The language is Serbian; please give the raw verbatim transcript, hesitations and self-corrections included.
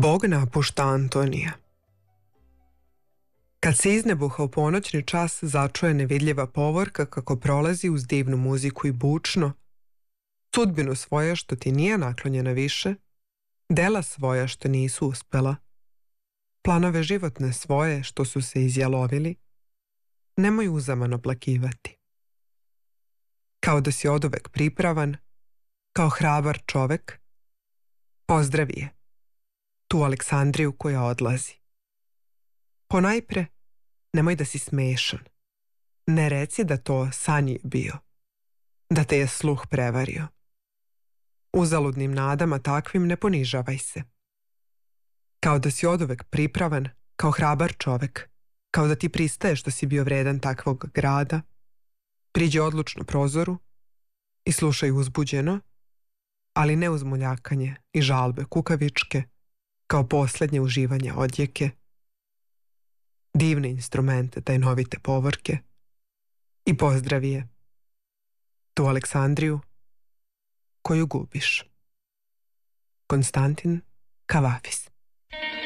Bog napušta Antonija. Kad se iznebuha u ponoćni čas, začuje nevidljiva povorka kako prolazi uz divnu muziku i bučno, sudbinu svoja što ti nije naklonjena više, dela svoja što nisu uspela, planove životne svoje što su se izjalovili, nemoj uzamano plakivati. Kao da si oduvek pripravan, kao hrabar čovek, pozdravi je, tu Aleksandriju koja odlazi. Ponajpre, nemoj da si smešan. Ne reci da to san je bio, da te je sluh prevario. Uzaludnim nadama takvim ne ponižavaj se. Kao da si oduvek pripravan, kao hrabar čovek, kao da ti pristaje što si bio vredan takvog grada, priđi odlučno prozoru i slušaj uzbuđeno, ali ne uz moljakanje i žalbe kukavičke, kao posljednje uživanje odjeke, divne instrumente tajnovite povorke i pozdravi je, tu Aleksandriju koju gubiš. Konstantin Kavafis.